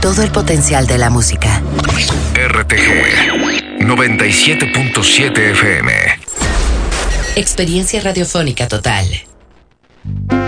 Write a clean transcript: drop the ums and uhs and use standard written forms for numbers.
todo el potencial de la música. RTG 97.7 FM. Experiencia radiofónica total.